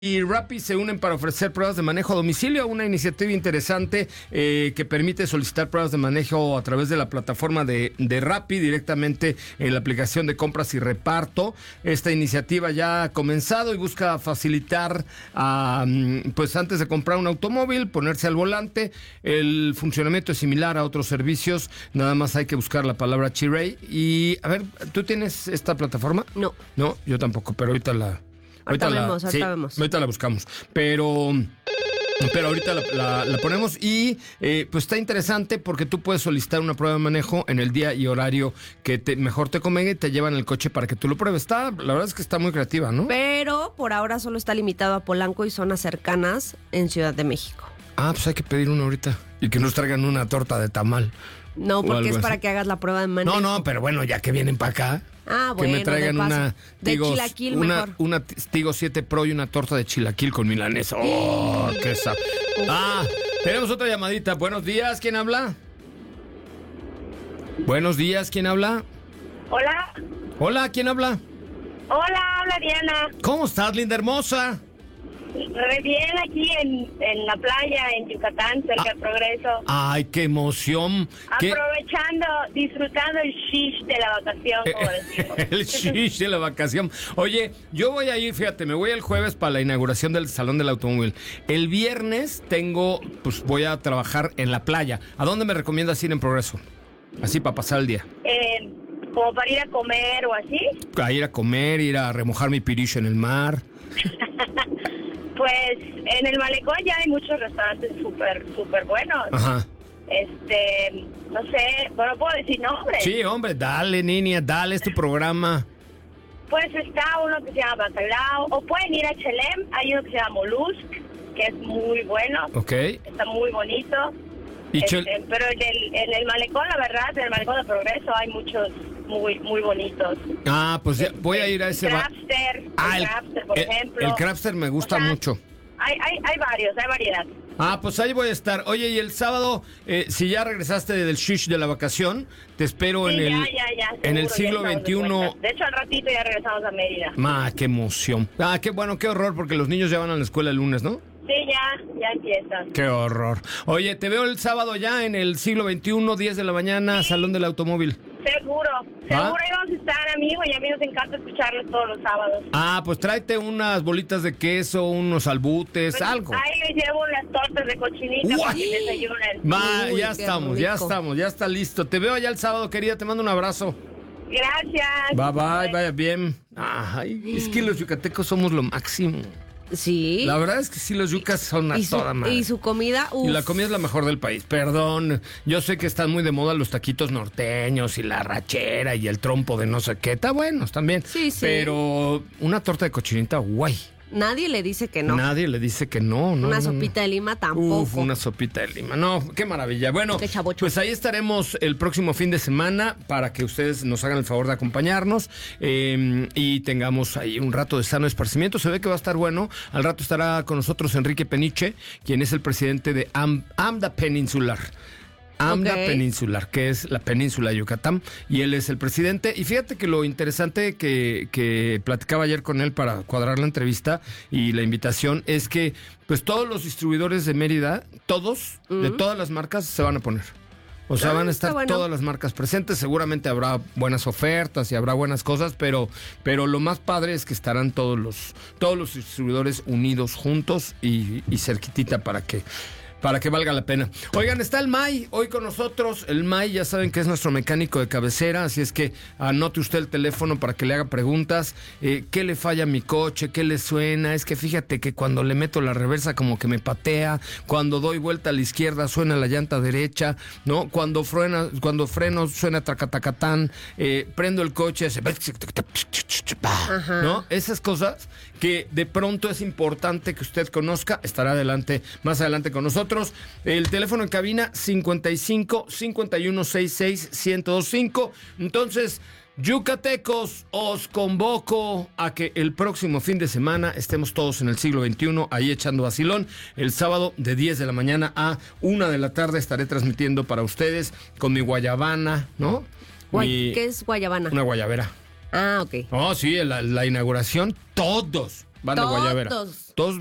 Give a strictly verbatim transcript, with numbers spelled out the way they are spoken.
Y Rappi se unen para ofrecer pruebas de manejo a domicilio, una iniciativa interesante eh, que permite solicitar pruebas de manejo a través de la plataforma de, de Rappi directamente en la aplicación de compras y reparto. Esta iniciativa ya ha comenzado y busca facilitar, a, pues antes de comprar un automóvil, ponerse al volante. El funcionamiento es similar a otros servicios, nada más hay que buscar la palabra Chiray. Y a ver, ¿tú tienes esta plataforma? No. No, yo tampoco, pero ahorita la... Ahorita, ahorita vemos, la, ahorita sí, vemos. Ahorita la buscamos. Pero, pero ahorita la, la, la ponemos y eh, pues está interesante porque tú puedes solicitar una prueba de manejo en el día y horario que te, mejor te convenga y te llevan el coche para que tú lo pruebes. Está, la verdad es que está muy creativa, ¿no? Pero por ahora solo está limitado a Polanco y zonas cercanas en Ciudad de México. Ah, pues hay que pedir una ahorita y que nos traigan una torta de tamal. No, porque es para así. Que hagas la prueba de manejo. No, no, pero bueno, ya que vienen para acá. Ah, bueno, que me traigan de una de Tigos, chilaquil una, mejor. Una Tigo siete Pro y una torta de chilaquil con milanesa. ¡Oh, qué sab... Ah, tenemos otra llamadita. Buenos días, ¿quién habla? Buenos días, ¿quién habla? Hola. Hola, ¿quién habla? Hola, habla Diana. ¿Cómo estás, linda hermosa? Re bien aquí en, en la playa, en Yucatán, cerca del Progreso. Ay, qué emoción. ¿Qué? Aprovechando, disfrutando el shish de la vacación, como decimos. El shish de la vacación. Oye, yo voy a ir, fíjate, me voy el jueves para la inauguración del Salón del Automóvil. El viernes tengo, pues voy a trabajar en la playa. ¿A dónde me recomiendas ir en Progreso? Así para pasar el día. Eh, como para ir a comer o así. A ir a comer, ir a remojar mi pirillo en el mar. Pues en el Malecón ya hay muchos restaurantes súper, súper buenos. Ajá. Este, no sé, bueno, puedo decir nombres. Sí, hombre, dale, niña, dale, es tu programa. Pues está uno que se llama Bacalao, o pueden ir a Chelem, hay uno que se llama Mollusk, que es muy bueno. Ok. Está muy bonito. Y este, Chel... Pero en el, en el Malecón, la verdad, en el Malecón de Progreso hay muchos muy muy bonitos. Ah, pues ya, voy a ir a ese... El Crabster, ah, el Crabster, por el, ejemplo. El Crabster me gusta o sea, mucho. Hay, hay, hay varios, hay variedad. Ah, pues ahí voy a estar. Oye, y el sábado, eh, si ya regresaste del shish de la vacación, te espero sí, en el ya, ya, ya, seguro, en el siglo veintiuno. De, de hecho, al ratito ya regresamos a Mérida. Ah, qué emoción. Ah, qué bueno, qué horror, porque los niños ya van a la escuela el lunes, ¿no? Sí, ya, ya empieza. Qué horror. Oye, te veo el sábado ya en el siglo veintiuno, diez de la mañana, sí. Salón del Automóvil. Seguro, seguro ¿Ah? íbamos a estar, amigo, y a mí nos encanta escucharlos todos los sábados. Ah, pues tráete unas bolitas de queso, unos albutes, pues, algo. Ahí les llevo las tortas de cochinita para que desayunen. Ma, Uy, ya estamos, rico. ya estamos, ya está listo. Te veo allá el sábado, querida, te mando un abrazo. Gracias. Bye, bye, vaya bien. Ay, es que los yucatecos somos lo máximo. Sí. La verdad es que sí, los yucas son a y su, toda madre. Y su comida, uf. Y la comida es la mejor del país. Perdón, yo sé que están muy de moda los taquitos norteños y la rachera y el trompo de no sé qué. Está buenos también. Sí, sí. Pero una torta de cochinita, guay. Nadie le dice que no. Nadie le dice que no, no. Una no, sopita no. de lima tampoco. Uf, una sopita de lima. No, qué maravilla. Bueno, qué pues ahí estaremos el próximo fin de semana para que ustedes nos hagan el favor de acompañarnos eh, y tengamos ahí un rato de sano esparcimiento. Se ve que va a estar bueno. Al rato estará con nosotros Enrique Peniche, quien es el presidente de Am- AMDA Peninsular. AMDA okay. Peninsular, que es la península de Yucatán, y él es el presidente. Y fíjate que lo interesante que, que platicaba ayer con él para cuadrar la entrevista y la invitación es que pues todos los distribuidores de Mérida, todos, uh-huh. de todas las marcas, se van a poner. O sea, ah, van a estar bueno. todas las marcas presentes. Seguramente habrá buenas ofertas y habrá buenas cosas, pero, pero lo más padre es que estarán todos los, todos los distribuidores unidos juntos y, y cerquitita para que... para que valga la pena. Oigan, está el May hoy con nosotros. El May, ya saben que es nuestro mecánico de cabecera, así es que anote usted el teléfono para que le haga preguntas. Eh, ¿Qué le falla a mi coche? ¿Qué le suena? Es que fíjate que cuando le meto la reversa como que me patea. Cuando doy vuelta a la izquierda suena la llanta derecha, ¿no? Cuando frena, cuando freno suena tracatacatán. Eh, prendo el coche, hace... ¿no? Esas cosas que de pronto es importante que usted conozca. Estará adelante, más adelante con nosotros. El teléfono en cabina cincuenta y cinco, cincuenta y uno, sesenta y seis, ciento veinticinco. Entonces, yucatecos, os convoco a que el próximo fin de semana estemos todos en el siglo veintiuno, ahí echando vacilón. El sábado de diez de la mañana a una de la tarde estaré transmitiendo para ustedes con mi guayabana, ¿no? Guay, mi, ¿qué es guayabana? Una guayabera. Ah, ok. Oh, sí, la, la inauguración, todos, van de Guayabera. Todos. Todos